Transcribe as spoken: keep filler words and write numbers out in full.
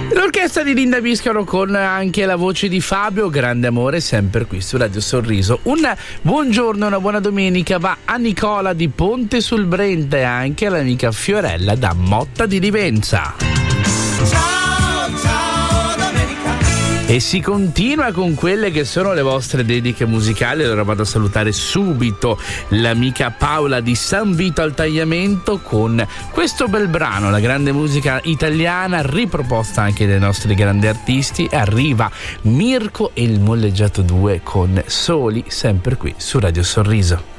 L'orchestra di Linda Biscaro con anche la voce di Fabio, grande amore, sempre qui su Radio Sorriso. Un buongiorno e una buona domenica va a Nicola di Ponte sul Brenta e anche all'amica Fiorella da Motta di Livenza. Ciao, ciao domenica. E si continua con quelle che sono le vostre dediche musicali. Allora vado a salutare subito l'amica Paola di San Vito al Tagliamento con questo bel brano, la grande musica italiana riproposta anche dai nostri grandi artisti. Arriva Mirko e il Molleggiato due con Soli, sempre qui su Radio Sorriso.